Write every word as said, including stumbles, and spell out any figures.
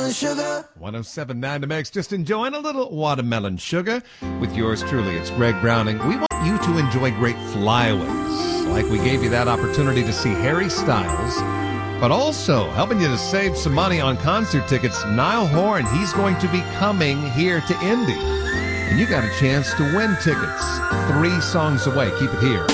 watermelon sugar. one oh seven point nine to Mix, just enjoying a little watermelon sugar with yours truly. It's Greg Browning. We want you to enjoy great flyaways, like we gave you that opportunity to see Harry Styles, but also helping you to save some money on concert tickets. Niall Horan, he's going to be coming here to Indy, and you got a chance to win tickets. Three songs away. Keep it here.